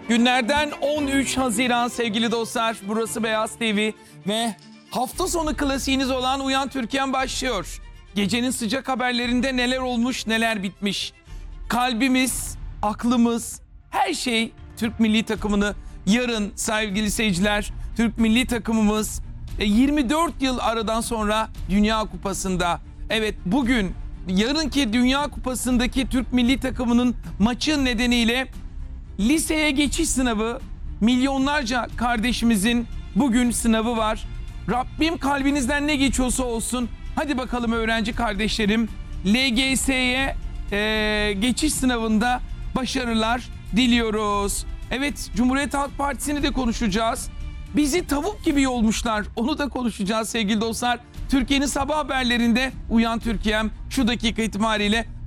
Günlerden 13 Haziran sevgili dostlar. Burası Beyaz TV ve hafta sonu klasiğiniz olan Uyan Türkiye'm başlıyor. Gecenin sıcak haberlerinde neler olmuş, neler bitmiş. Kalbimiz, aklımız, her şey Türk milli takımını yarın sevgili seyirciler, Türk milli takımımız 24 yıl aradan sonra Dünya Kupası'nda. Evet, bugün yarınki Dünya Kupası'ndaki Türk milli takımının maçı nedeniyle liseye geçiş sınavı, milyonlarca kardeşimizin bugün sınavı var. Rabbim kalbinizden ne geçiyorsa olsun. Hadi bakalım öğrenci kardeşlerim, LGS'ye geçiş sınavında başarılar diliyoruz. Evet, Cumhuriyet Halk Partisi'ni de konuşacağız. Bizi tavuk gibi yolmuşlar. Onu da konuşacağız sevgili dostlar. Türkiye'nin sabah haberlerinde Uyan Türkiye'm şu dakika itibariyle